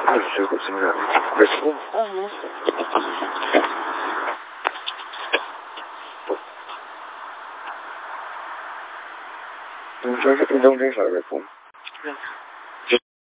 水果什么的，没错。你说是运动这事儿没错。